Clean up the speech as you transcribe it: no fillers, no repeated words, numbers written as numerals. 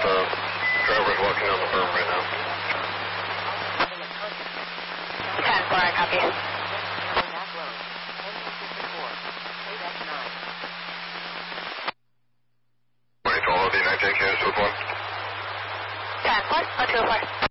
driver's walking down the berm right now. 10-4, I copy. All of the 19 Kansas 1. 10-4, 204.